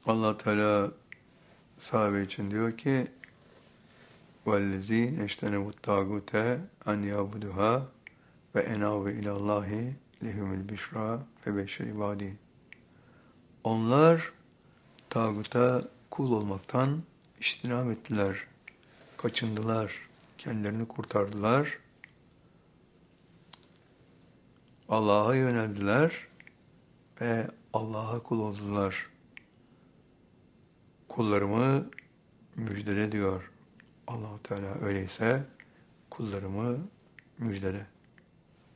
Allah Teala sahabe için diyor ki وَالَّذ۪ينَ اَجْتَنَبُوا الطَّاغُوتَ اَنْ يَعْبُدُهَا وَاَنَابُوا اِلَى اللّٰهِ لَهُمُ الْبِشْرَى فَبَشِّرْ عِبَادِهِ. Onlar tağuta kul olmaktan içtinab ettiler, kaçındılar, kendilerini kurtardılar, Allah'a yöneldiler ve Allah'a kul oldular. Kullarımı müjdele diyor Allah-u Teala. Öyleyse kullarımı müjdele.